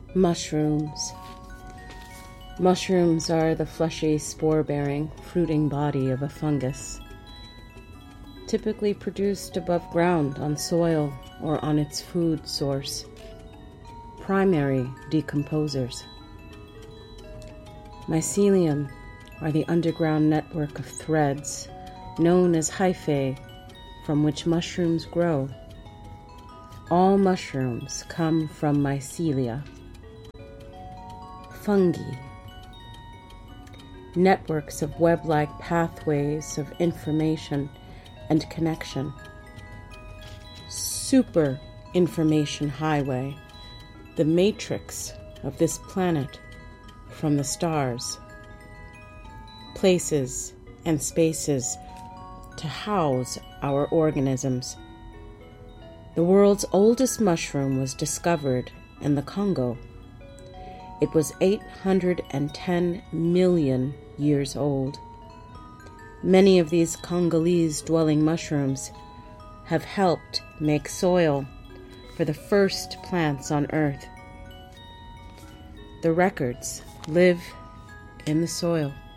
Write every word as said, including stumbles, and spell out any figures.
Mushrooms. Mushrooms are the fleshy, spore-bearing, fruiting body of a fungus, typically produced above ground on soil or on its food source. Primary decomposers. Mycelium are the underground network of threads known as hyphae from which mushrooms grow. All mushrooms come from mycelia. Fungi. Networks of web-like pathways of information and connection. Super information highway, the matrix of this planet from the stars. Places and spaces to house our organisms. The world's oldest mushroom was discovered in the Congo. It was eight hundred ten million years old. Many of these Congolese-dwelling mushrooms have helped make soil for the first plants on Earth. The records live in the soil.